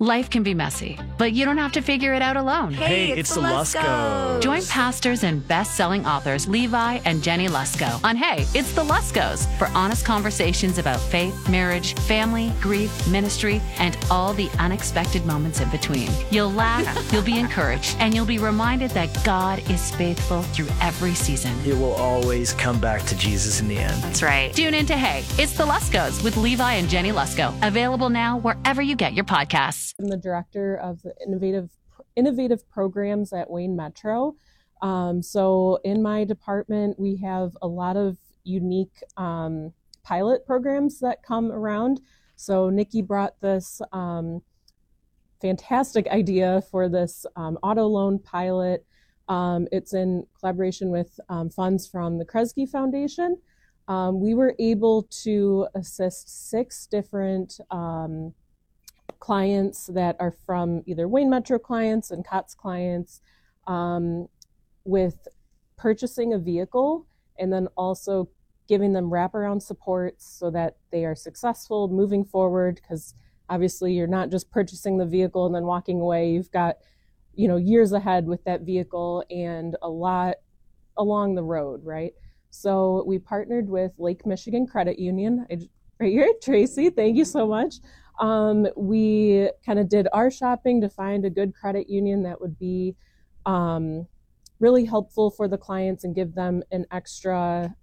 Life can be messy, but you don't have to figure it out alone. Hey, it's the Luskos. Join pastors and best-selling authors Levi and Jenny Lusko on Hey, It's the Luskos for honest conversations about faith, marriage, family, grief, ministry, and all the unexpected moments in between. You'll laugh, you'll be encouraged, and you'll be reminded that God is faithful through every season. It will always come back to Jesus in the end. That's right. Tune in to Hey, It's the Luskos with Levi and Jenny Lusko. Available now wherever you get your podcasts. I'm the director of the innovative programs at Wayne Metro. So in my department, we have a lot of unique pilot programs that come around. So Nikki brought this fantastic idea for this auto loan pilot. It's in collaboration with funds from the Kresge Foundation. We were able to assist 6 different clients that are from either Wayne Metro clients and COTS clients with purchasing a vehicle, and then also giving them wraparound supports so that they are successful moving forward, because obviously you're not just purchasing the vehicle and then walking away. You've got, years ahead with that vehicle and a lot along the road, right? So we partnered with Lake Michigan Credit Union. Right here, Tracy, thank you so much. We kind of did our shopping to find a good credit union that would be really helpful for the clients and give them extra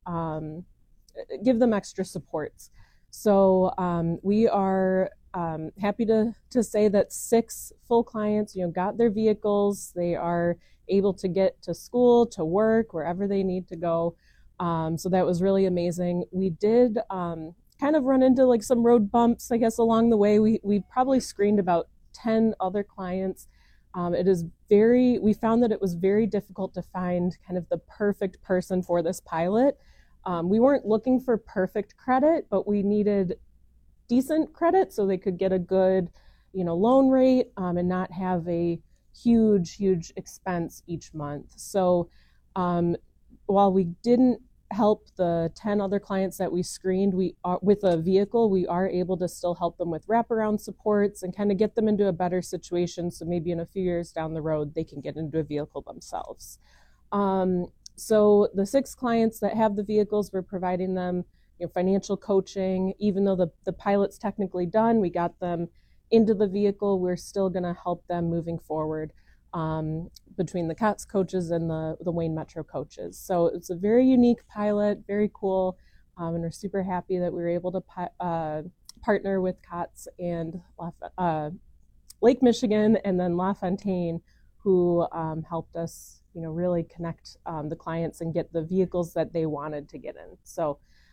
supports. So we are happy to say that 6 full clients, got their vehicles. They are able to get to school, to work, wherever they need to go. So that was really amazing. We did kind of run into some road bumps, I guess, along the way. We probably screened about 10 other clients. We found that it was very difficult to find kind of the perfect person for this pilot. We weren't looking for perfect credit, but we needed decent credit so they could get a good, loan rate and not have a huge expense each month. So while we didn't help the 10 other clients that we screened with a vehicle, we are able to still help them with wraparound supports and kind of get them into a better situation, so maybe in a few years down the road they can get into a vehicle themselves. So the 6 clients that have the vehicles, we're providing them financial coaching. Even though the pilot's technically done, we got them into the vehicle, we're still going to help them moving forward between the COTS coaches and the Wayne Metro coaches. So it's a very unique pilot, very cool, and we're super happy that we were able to partner with COTS and Lake Michigan and then LaFontaine, who helped us really connect the clients and get the vehicles that they wanted to get in. So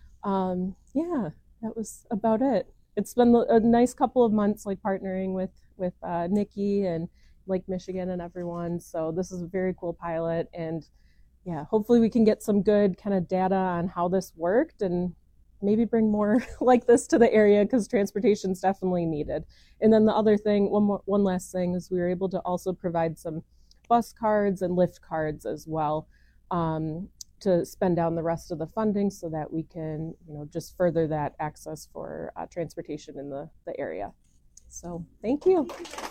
that was about it. It's been a nice couple of months partnering with Nikki and Lake Michigan and everyone. So this is a very cool pilot, and hopefully we can get some good kind of data on how this worked and maybe bring more like this to the area, because transportation is definitely needed. And then the other thing, one last thing, is we were able to also provide some bus cards and Lyft cards as well to spend down the rest of the funding so that we can just further that access for transportation in the area. So thank you.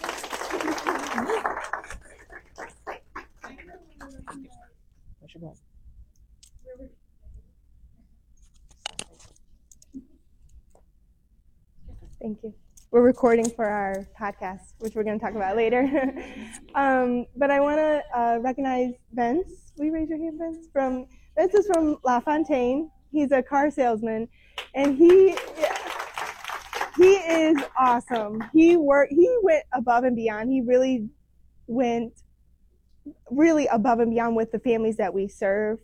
Thank you. We're recording for our podcast, which we're going to talk about later. But I want to recognize Vince. Will you raise your hand, Vince? Vince is from LaFontaine. He's a car salesman, and he is awesome. He went above and beyond. He really went above and beyond with the families that we serve.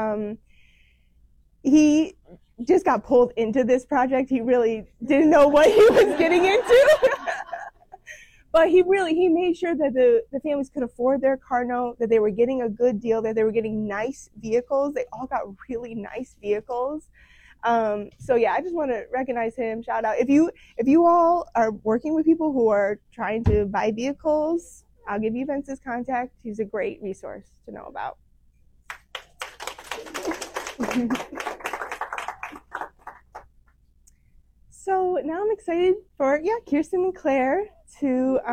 He just got pulled into this project. He really didn't know what he was getting into. But he made sure that the families could afford their car note, that they were getting a good deal, that they were getting nice vehicles. They all got really nice vehicles. I just want to recognize him. Shout out. If you all are working with people who are trying to buy vehicles, I'll give you Vince's contact. He's a great resource to know about. So now I'm excited for Kirsten and Claire to